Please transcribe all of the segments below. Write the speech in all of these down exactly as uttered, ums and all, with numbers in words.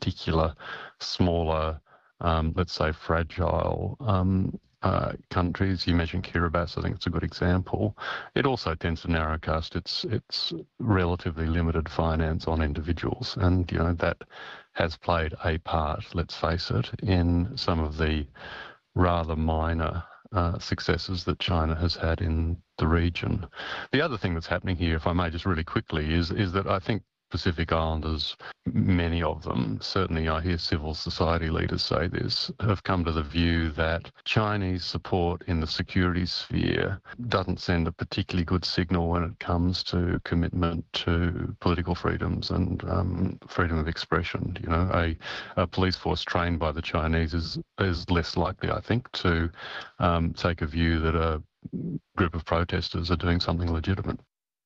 particular smaller, um, let's say fragile um, uh, countries. You mentioned Kiribati, I think it's a good example. It also tends to narrowcast its its relatively limited finance on individuals, and you know that has played a part, let's face it, in some of the rather minor uh, successes that China has had in the region. The other thing that's happening here, if I may just really quickly, is is that I think Pacific Islanders, many of them, certainly I hear civil society leaders say this, have come to the view that Chinese support in the security sphere doesn't send a particularly good signal when it comes to commitment to political freedoms and um, freedom of expression. You know, a, a police force trained by the Chinese is, is less likely, I think, to um, take a view that a group of protesters are doing something legitimate.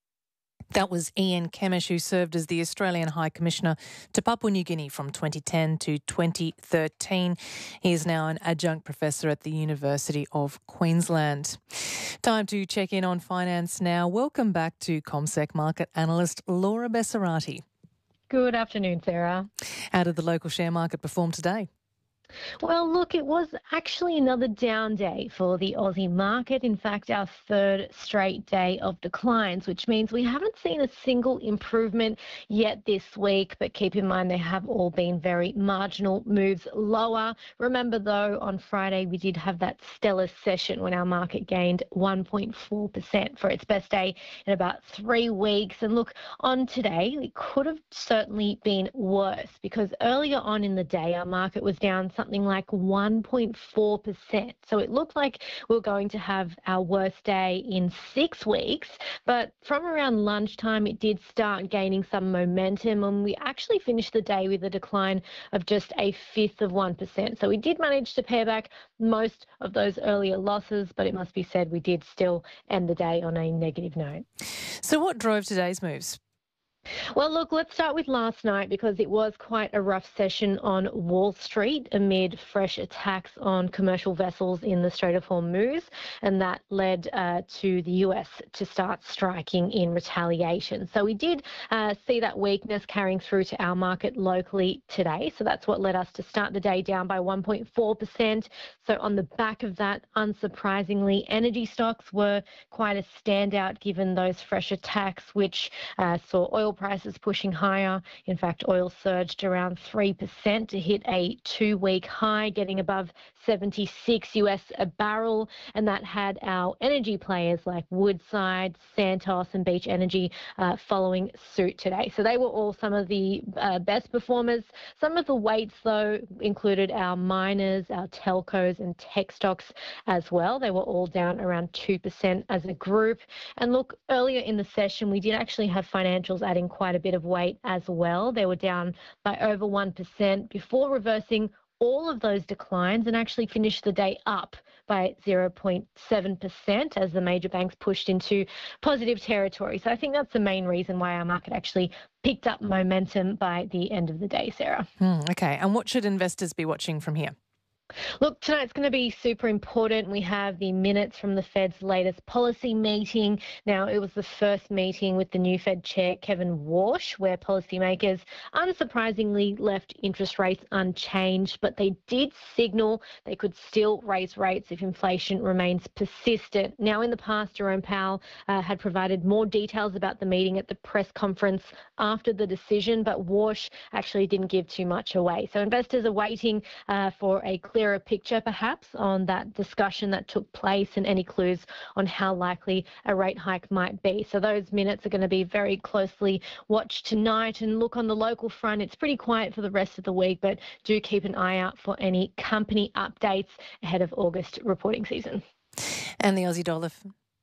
That was Ian Kemish, who served as the Australian High Commissioner to Papua New Guinea from twenty ten to twenty thirteen. He is now an adjunct professor at the University of Queensland. Time to check in on finance now. Welcome back to CommSec market analyst Laura Bessarati. Good afternoon, Sarah. How did the local share market perform today? Well, look, it was actually another down day for the Aussie market. In fact, our third straight day of declines, which means we haven't seen a single improvement yet this week. But keep in mind, they have all been very marginal moves lower. Remember, though, on Friday, we did have that stellar session when our market gained one point four percent for its best day in about three weeks. And look, on today, it could have certainly been worse because earlier on in the day, our market was down something like one point four percent. So it looked like we we're going to have our worst day in six weeks. But from around lunchtime, it did start gaining some momentum, and we actually finished the day with a decline of just a fifth of one percent. So we did manage to pare back most of those earlier losses, but it must be said we did still end the day on a negative note. So what drove today's moves? Well, look, let's start with last night because it was quite a rough session on Wall Street amid fresh attacks on commercial vessels in the Strait of Hormuz, and that led uh, to the U S to start striking in retaliation. So we did uh, see that weakness carrying through to our market locally today. So that's what led us to start the day down by one point four percent. So on the back of that, unsurprisingly, energy stocks were quite a standout given those fresh attacks, which uh, saw oil prices pushing higher. In fact, oil surged around three percent to hit a two-week high, getting above seventy-six U S a barrel, and that had our energy players like Woodside, Santos and Beach Energy uh, following suit today. So they were all some of the uh, best performers. Some of the weights, though, included our miners, our telcos and tech stocks as well. They were all down around two percent as a group. And look, earlier in the session, we did actually have financials adding quite a bit of weight as well. They were down by over one percent before reversing all of those declines and actually finished the day up by zero point seven percent as the major banks pushed into positive territory. So I think that's the main reason why our market actually picked up momentum by the end of the day, Sarah. Mm, okay, and what should investors be watching from here? Look, tonight's going to be super important. We have the minutes from the Fed's latest policy meeting. Now, it was the first meeting with the new Fed chair, Kevin Warsh, where policymakers unsurprisingly left interest rates unchanged, but they did signal they could still raise rates if inflation remains persistent. Now, in the past, Jerome Powell uh, had provided more details about the meeting at the press conference after the decision, but Warsh actually didn't give too much away. So investors are waiting uh, for a clear a picture perhaps on that discussion that took place and any clues on how likely a rate hike might be. So those minutes are going to be very closely watched tonight. And look, on the local front, it's pretty quiet for the rest of the week, but do keep an eye out for any company updates ahead of August reporting season. And the Aussie dollar?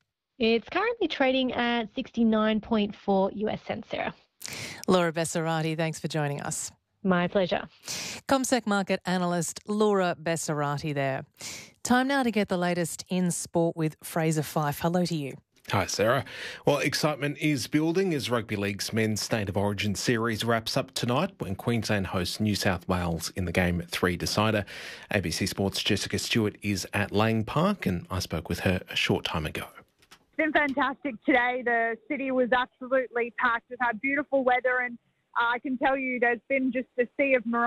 It's currently trading at sixty-nine point four U S cents, Sarah. Laura Bessarati, thanks for joining us. My pleasure. CommSec market analyst Laura Bessarati there. Time now to get the latest in sport with Fraser Fife. Hello to you. Hi, Sarah. Well, excitement is building as Rugby League's Men's State of Origin series wraps up tonight when Queensland hosts New South Wales in the game three decider. A B C Sports' Jessica Stewart is at Lang Park, and I spoke with her a short time ago. It's been fantastic today. The city was absolutely packed. We've had beautiful weather, and I can tell you there's been just a sea of